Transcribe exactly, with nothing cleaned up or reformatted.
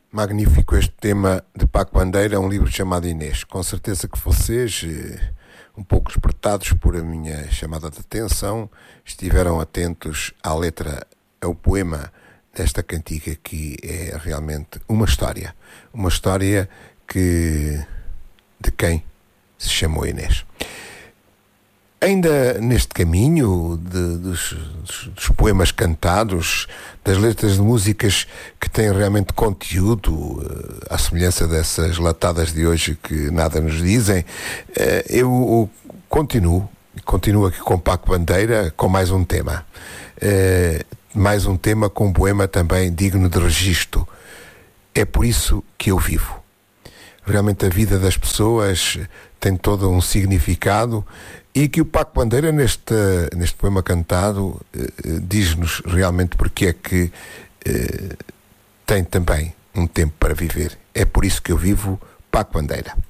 Magnífico este tema de Paco Bandeira, um livro chamado Inês. Com certeza que vocês, um pouco despertados por a minha chamada de atenção, estiveram atentos à letra, ao poema desta cantiga, que é realmente uma história. Uma história que de quem se chamou Inês. Ainda neste caminho de, dos, dos poemas cantados, das letras de músicas que têm realmente conteúdo, à semelhança dessas latadas de hoje que nada nos dizem, eu continuo, continuo aqui com Paco Bandeira com mais um tema. Mais um tema com um poema também digno de registro. É por isso que eu vivo. Realmente a vida das pessoas tem todo um significado e que o Paco Bandeira neste, neste poema cantado eh, diz-nos realmente porque é que eh, tem também um tempo para viver. É por isso que eu vivo, Paco Bandeira.